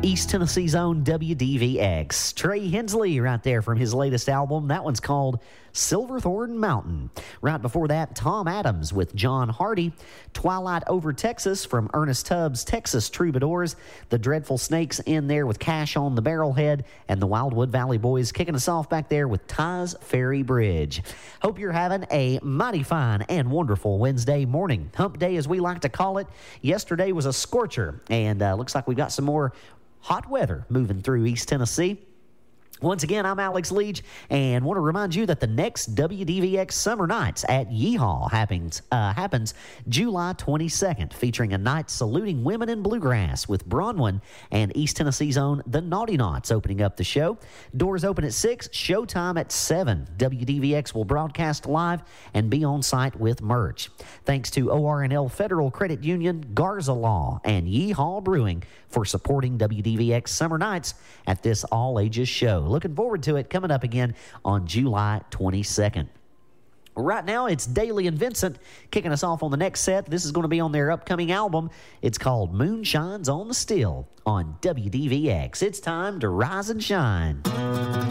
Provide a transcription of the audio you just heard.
East Tennessee's own WDVX. Trey Hensley right there from his latest album. That one's called Silverthorn Mountain. Right before that, Tom Adams with John Hardy. Twilight Over Texas from Ernest Tubbs' Texas Troubadours. The Dreadful Snakes in there with Cash on the Barrelhead. And the Wildwood Valley Boys kicking us off back there with Ty's Ferry Bridge. Hope you're having a mighty fine and wonderful Wednesday morning. Hump Day, as we like to call it. Yesterday was a scorcher, and looks like we've got some more hot weather moving through East Tennessee. Once again, I'm Alex Leach, and want to remind you that the next WDVX Summer Nights at Yeehaw happens July 22nd, featuring a night saluting women in bluegrass with Bronwyn and East Tennessee's own The Naughty Knots opening up the show. Doors open at 6, showtime at 7. WDVX will broadcast live and be on site with merch. Thanks to ORNL Federal Credit Union, Garza Law, and Yeehaw Brewing for supporting WDVX Summer Nights at this all-ages show. Looking forward to it coming up again on July 22nd. Right now, it's Daly and Vincent kicking us off on the next set. This is going to be on their upcoming album. It's called Moonshines on the Still on WDVX. It's time to rise and shine.